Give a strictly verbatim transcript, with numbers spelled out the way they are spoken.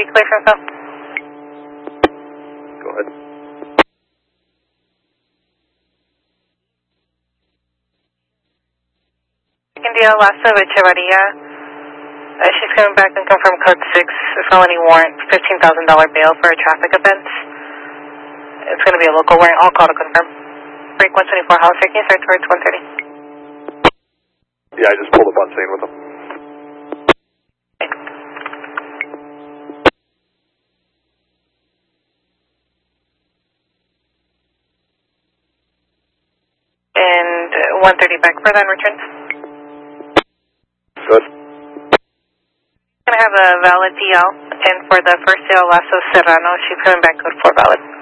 clear for info. Go ahead. India Lasso Echevarria. Uh, she's coming back and confirm code six, felony warrant, fifteen thousand dollar bail for a traffic offense. It's going to be a local warrant. I'll call to confirm. Break one twenty-four, Hollister, can you start towards one thirty? Yeah, I just pulled up on scene with them. And uh, one thirty back for that return. Good. Going to have a valid D L, and for the first D L Lasso Serrano, she's coming back code four valid.